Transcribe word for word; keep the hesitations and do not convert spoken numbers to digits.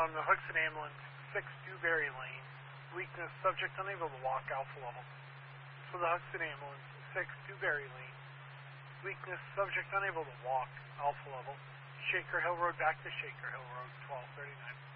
on the Hooksett ambulance, six Dewberry Lane. Weakness, subject unable to walk, alpha level. For the Hooksett ambulance, six Dewberry Lane. Weakness, subject unable to walk, alpha level. Shaker Hill Road back to Shaker Hill Road, twelve thirty-nine.